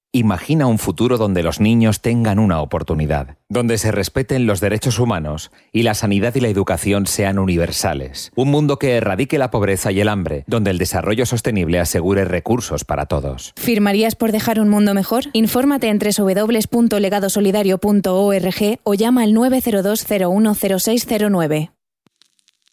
Imagina un futuro donde los niños tengan una oportunidad, donde se respeten los derechos humanos y la sanidad y la educación sean universales. Un mundo que erradique la pobreza y el hambre, donde el desarrollo sostenible asegure recursos para todos. ¿Firmarías por dejar un mundo mejor? Infórmate en www.legadosolidario.org o llama al 902 01 0609.